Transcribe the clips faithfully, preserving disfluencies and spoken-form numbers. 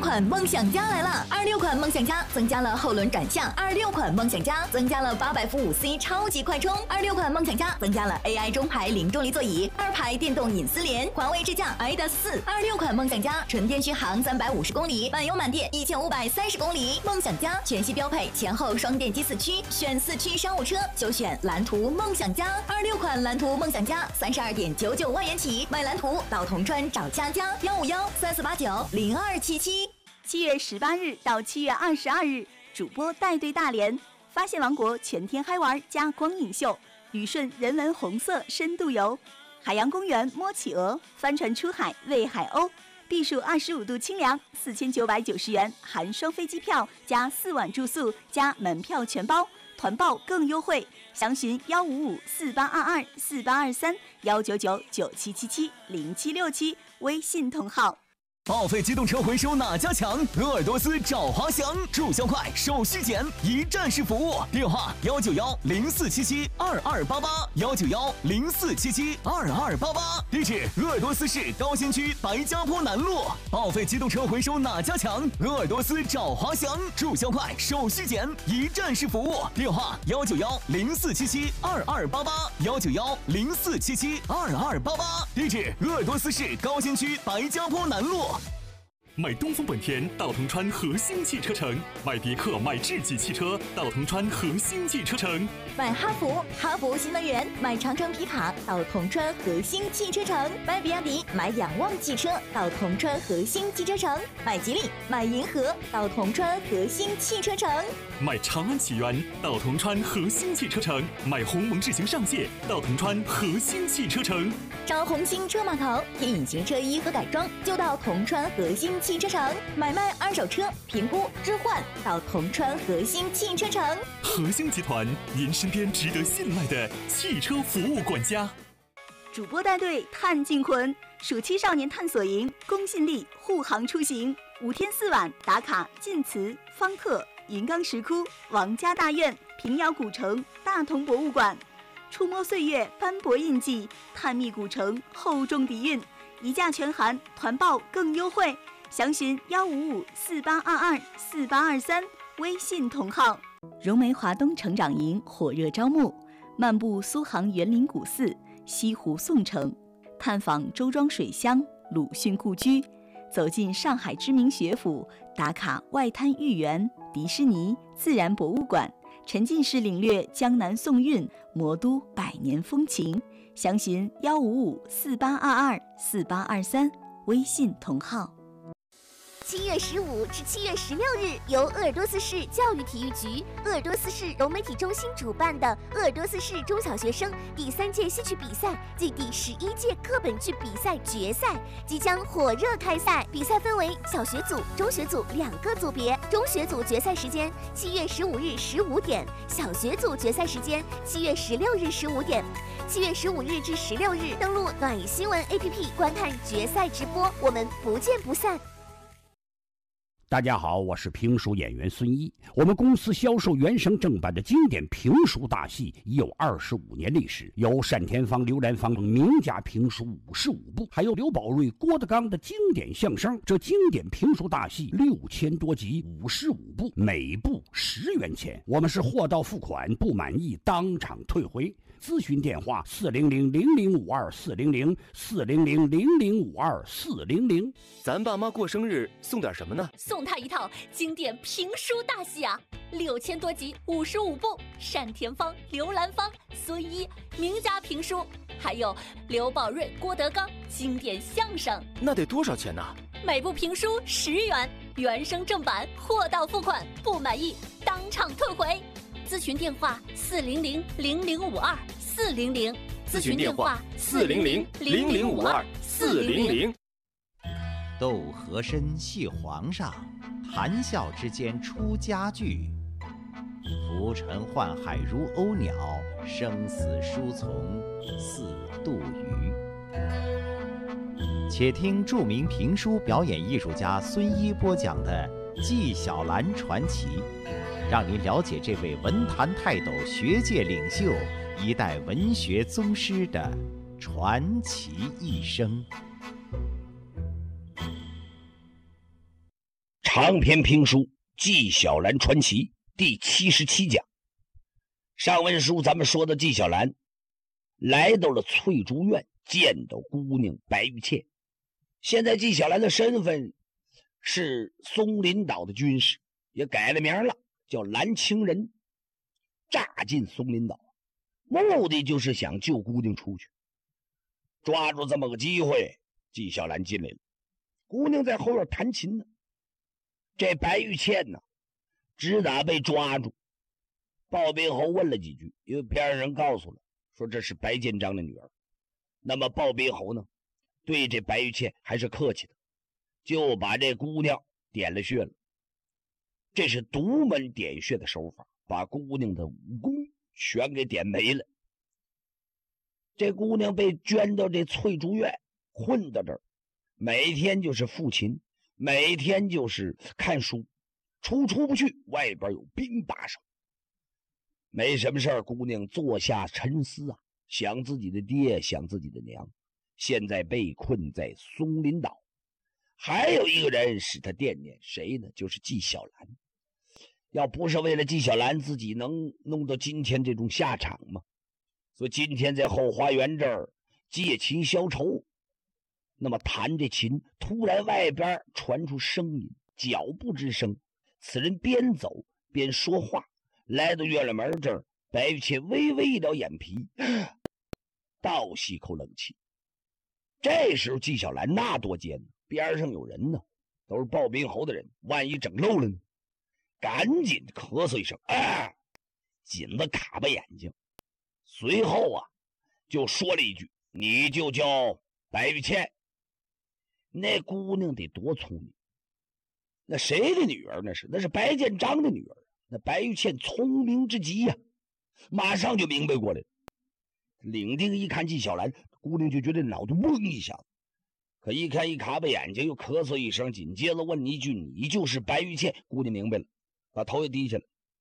款梦想家来了！二六款梦想家增加了后轮转向，二六款梦想家增加了八百伏五 C 超级快充，二六款梦想家增加了 A I 中排零重力座椅，二排电动隐私联，环卫智驾 I D A S 四。二六款梦想家纯电续航三百五十公里，满油满电一千五百三十公里。梦想家全系标配前后双电机四驱，选四驱商务车就选蓝图梦想家。二六款蓝图梦想家三十二点九九万元起，买蓝图到铜川找佳佳幺五幺三四八九零二七七。 七月十八日到七月二十二日，主播带队大连发现王国全天嗨玩加光影秀，旅顺人文红色深度游，海洋公园摸企鹅，帆船出海喂海鸥，避暑二十五度清凉，四千九百九十元含双飞机票加四晚住宿加门票全包，团报更优惠，详询幺五五四八二二四八二三幺九九九七七七零七六七微信同号。 报废机动车回收哪家强？鄂尔多斯找华翔，注销快，手续简，一站式服务。电话幺九幺零四七七二二八八幺九幺零四七七二二八八。地址：鄂尔多斯市高新区白家坡南路。报废机动车回收哪家强？鄂尔多斯找华翔，注销快，手续简，一站式服务。电话幺九幺零四七七二二八八幺九幺零四七七二二八八。地址：鄂尔多斯市高新区白家坡南路。 买东风本田到铜川和兴汽车城，买别克买智己汽车到铜川和兴汽车城， 买哈弗哈弗新能源，买长城皮卡到铜川和兴汽车城，买比亚迪买仰望汽车到铜川和兴汽车城，买吉利买银河到铜川和兴汽车城， 买长安启源到铜川和兴汽车城，买鸿蒙智行上线到铜川和兴汽车城。 找红星车码头听隐形车衣和改装就到铜川和兴汽车城，买卖二手车评估置换到铜川和兴汽车城。 和兴集团，您身边值得信赖的汽车服务管家。 主播带队探晋魂，暑期少年探索营，公信力护航出行，五天四晚打卡晋祠、方特、银冈石窟、王家大院、平遥古城、大同博物馆，触摸岁月斑驳印记，探秘古城厚重底蕴，一价全含，团报更优惠，详询幺五五四八二二四八二三微信同号。融媒华东成长营火热招募，漫步苏杭园林古寺、西湖宋城，探访周庄水乡、鲁迅故居，走进上海知名学府，打卡外滩豫园、迪士尼、自然博物馆，沉浸式领略江南宋韵、魔都百年风情，详询幺五五四八二二四八二三微信同号。 七月十五至七月十六日，由鄂尔多斯市教育体育局、鄂尔多斯市融媒体中心主办的鄂尔多斯市中小学生第三届戏曲比赛暨第十一届课本剧比赛决赛即将火热开赛。比赛分为小学组、中学组两个组别。中学组决赛时间七月十五日十五点，小学组决赛时间七月十六日十五点。七月十五日至十六日，登录暖意新闻 A P P 观看决赛直播，我们不见不散。 大家好，我是评书演员孙一。我们公司销售原声正版的经典评书大戏已有二十五年历史，有单田芳、刘兰芳等名家评书五十五部，还有刘宝瑞、郭德纲的经典相声。这经典评书大戏六千多集，五十五部，每部十元钱。我们是货到付款，不满意当场退回。咨询电话：四零零零零五二四零零四零零零零五二四零零。 咱爸妈过生日送点什么呢？ 送他一套经典评书大戏啊，六千多集，五十五部，单田芳、刘兰芳、孙一名家评书，还有刘宝瑞、郭德纲经典相声。 那得多少钱呢？ 每部评书十元，原声正版，货到付款，不满意当场退回。咨询电话：四零零零零五二四零零。 咨询电话：四零零零零五二四零零。 斗和珅系皇上，谈笑之间出家具。浮沉宦海如鸥鸟，生死书从似杜鱼。且听著名评书表演艺术家孙一播讲的《纪晓岚传奇》，让您了解这位文坛泰斗、学界领袖、一代文学宗师的传奇一生。 长篇评书《纪晓岚传奇》第七十七讲。上文书咱们说的纪晓岚来到了翠竹院，见到姑娘白玉倩。现在纪晓岚的身份是松林岛的军士，也改了名了，叫蓝清人。炸进松林岛，目的就是想救姑娘出去。抓住这么个机会，纪晓岚进来了。姑娘在后院弹琴呢。这白玉倩呢，只打被抓住，鲍宾侯问了几句，因为边上人告诉了，说这是白建章的女儿。那么鲍宾侯呢，对这白玉倩还是客气的，就把这姑娘点了穴了。这是独门点穴的手法，把姑娘的武功全给点没了。这姑娘被圈到这翠竹院，困到这儿，每天就是抚琴，每天就是看书，出出不去，外边有兵把守。没什么事儿，姑娘坐下沉思啊，想自己的爹，想自己的娘，现在被困在松林岛。还有一个人使他惦念，谁呢？就是纪晓岚。要不是为了纪晓岚自己能弄到今天这种下场吗？所以今天在后花园这儿借琴消愁。那么弹着琴，突然外边传出声音，脚步之声。此人边走边说话，来到院门这儿，白玉倩微微一撩眼皮，倒吸口冷气。这时候纪晓岚那多艰呢，边上有人呢，都是鲍宾侯的人，万一整漏了呢？赶紧咳嗽一声，啊，紧的卡巴眼睛。随后啊，就说了一句：“你就叫白玉倩。”那姑娘得多聪明！那谁的女儿那是？那是白建章的女儿。那白玉倩聪明之极呀、啊，马上就明白过来了。领定一看纪晓岚，姑娘就觉得脑袋嗡一下，可一看一卡巴眼睛，又咳嗽一声，紧接着问一句：“你就是白玉倩？”姑娘明白了，把头也低下来。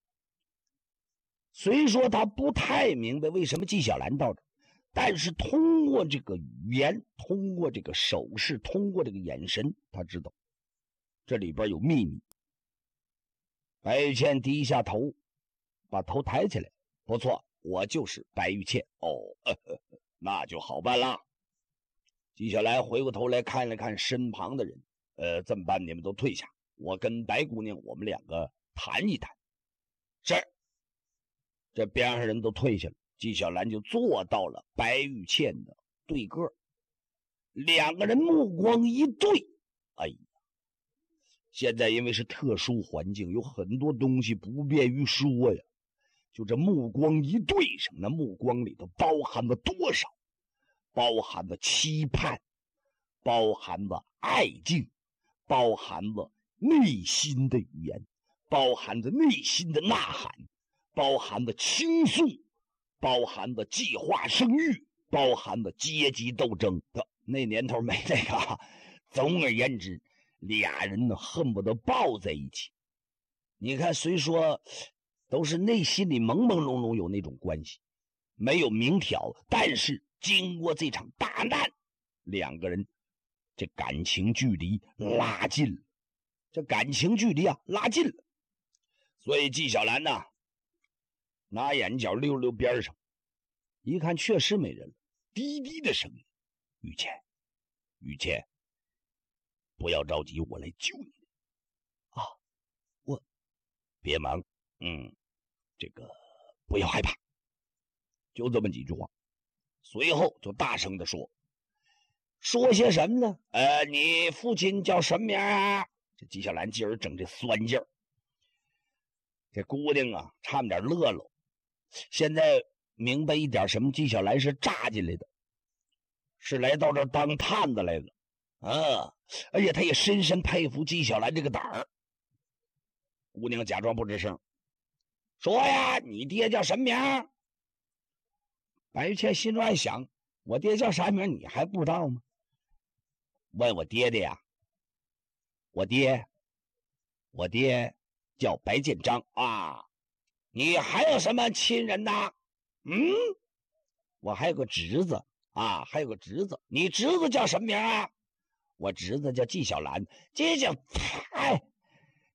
虽说她不太明白为什么纪晓岚到这儿，但是通过这个语言，通过这个手势，通过这个眼神，他知道这里边有秘密。白玉倩低下头，把头抬起来，不错，我就是白玉倩。哦，呵呵，那就好办了。纪晓岚回过头来看了看身旁的人，呃，这么办，你们都退下，我跟白姑娘我们两个谈一谈。是。这边上人都退下了，纪晓岚就坐到了白玉倩的对个，两个人目光一对。哎呀，现在因为是特殊环境，有很多东西不便于说呀。就这目光一对上，那目光里头包含了多少？包含了期盼，包含了爱敬，包含了内心的语言，包含着内心的呐喊，包含了倾诉，包含了计划生育，包含了阶级斗争的。那年头没那个，总而言之，俩人呢恨不得抱在一起。你看，虽说都是内心里朦朦胧胧有那种关系，没有明挑，但是经过这场大难，两个人这感情距离拉近了，这感情距离啊拉近了。所以纪晓岚呢，拿眼角溜溜边上，一看确实没人了，低低的声音：“玉倩，玉倩，不要着急，我来救你。”啊，我别忙，嗯，这个不要害怕，就这么几句话。随后就大声的说：“说些什么呢？呃，你父亲叫什么名啊？”这纪晓岚今儿整这酸劲儿，这姑娘啊，差点乐了。现在明白一点什么？纪晓岚是炸进来的，是来到这儿当探子来的啊！而且他也深深佩服纪晓岚这个胆儿。姑娘假装不吱声，说呀，你爹叫什么名？白玉倩心中暗想，我爹叫啥名你还不知道吗？问我爹爹呀，我爹，我爹叫白建章啊。你还有什么亲人呐？嗯，我还有个侄子啊，还有个侄子。你侄子叫什么名啊？我侄子叫纪晓岚。纪晓，哎，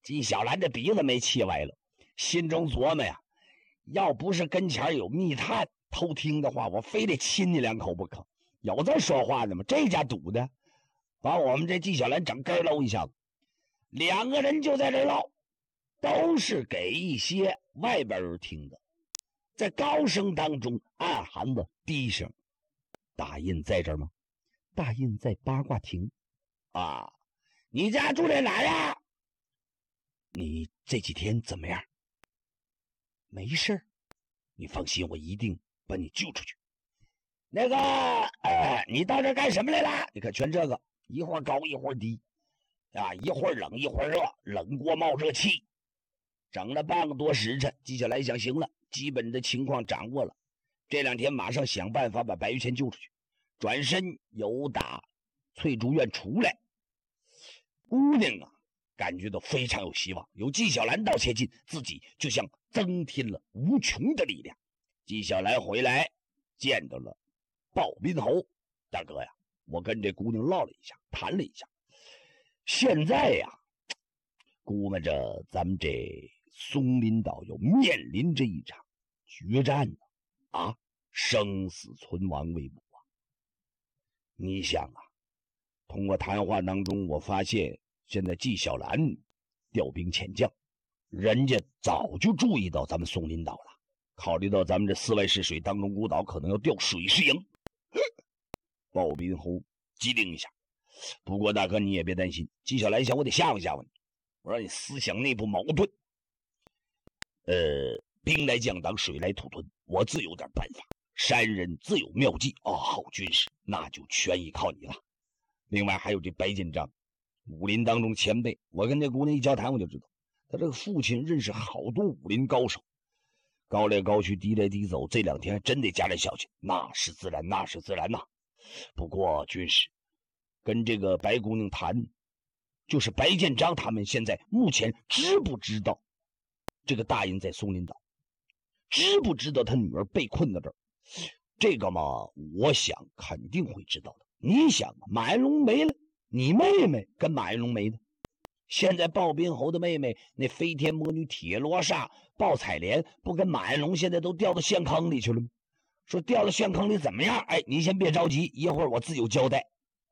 纪晓岚的鼻子没气歪了，心中琢磨呀，要不是跟前有密探偷听的话，我非得亲你两口不可。有这说话的吗？这家赌的把我们这纪晓岚整根搂一下子。两个人就在这唠，都是给一些外边人听的，在高声当中暗含的低声。大印在这儿吗？大印在八卦亭啊。你家住在哪呀？你这几天怎么样？没事，你放心，我一定把你救出去。那个，哎，你到这干什么来了？你看全这个，一会儿高一会儿低，啊，一会儿冷一会儿热，冷锅冒热气，整了半个多时辰。纪晓岚想，行了，基本的情况掌握了，这两天马上想办法把白玉谦救出去。转身由打翠竹院出来，姑娘啊，感觉到非常有希望，有纪晓岚到切近，自己就像增添了无穷的力量。纪晓岚回来见到了鲍宾侯，大哥呀，我跟这姑娘唠了一下，谈了一下，现在呀，估摸着咱们这松林岛要面临着一场决战呢，啊，生死存亡未卜啊！你想啊，通过谈话当中，我发现现在纪晓岚调兵遣将，人家早就注意到咱们松林岛了。考虑到咱们这四外市水当中孤岛可能要调水师营，鲍宾侯机灵一下。不过大哥你也别担心，纪晓岚想我得吓唬吓唬你，我让你思想内部矛盾。呃，兵来将挡，水来土屯，我自有点办法。山人自有妙计哦，好军师，那就全依靠你了。另外还有这白建章，武林当中前辈，我跟这姑娘一交谈我就知道，他这个父亲认识好多武林高手，高来高去，低来低走，这两天还真得加点小心。那是自然，那是自然呐。不过军师跟这个白姑娘谈，就是白建章他们现在目前知不知道这个大印在松林岛，知不知道他女儿被困到这儿？这个嘛，我想肯定会知道的。你想，马云龙没了，你妹妹跟马云龙没的。现在鲍宾侯的妹妹那飞天魔女铁罗刹鲍彩莲，不跟马云龙现在都掉到陷坑里去了吗？说掉到陷坑里怎么样？哎，你先别着急，一会儿我自有交代。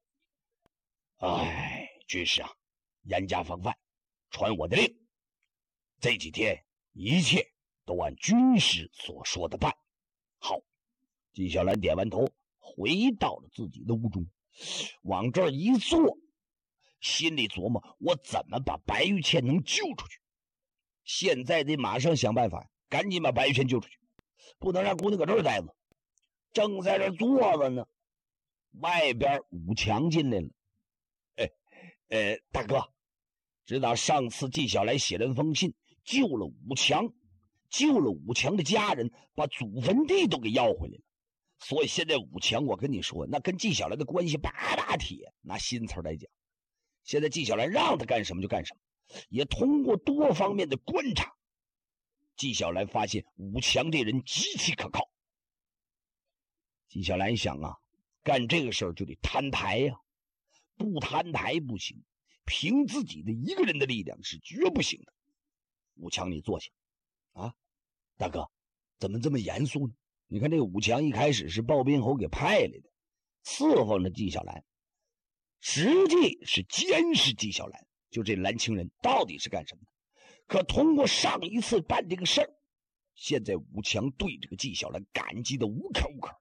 哎，军师啊，严加防范，传我的令，这几天一切都按军师所说的办。好。纪晓岚点完头，回到了自己的屋中，往这儿一坐，心里琢磨：我怎么把白玉倩能救出去？现在得马上想办法，赶紧把白玉倩救出去，不能让姑娘搁这儿待着。正在这儿坐着呢，外边武强进来了。哎，呃，大哥，知道上次纪晓岚写了封信，救了武强，救了武强的家人，把祖坟地都给要回来了。所以现在武强，我跟你说，那跟纪晓岚的关系八大铁。拿新词来讲，现在纪晓岚让他干什么就干什么，也通过多方面的观察，纪晓岚发现武强这人极其可靠。纪晓岚想啊，干这个事儿就得摊牌呀、啊，不摊牌不行，凭自己的一个人的力量是绝不行的。武强，你坐下啊，大哥，怎么这么严肃呢？你看这个武强一开始是鲍宾侯给派来的，伺候着纪晓岚，实际是监视纪晓岚，就这蓝青人到底是干什么的。可通过上一次办这个事儿，现在武强对这个纪晓岚感激的无可无可。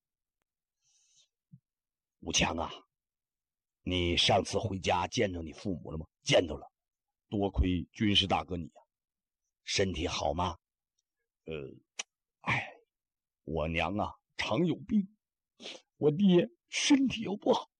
武强啊，你上次回家见着你父母了吗？见到了，多亏军师大哥你呀、啊，身体好吗？呃，哎。我娘啊常有病，我爹身体又不好，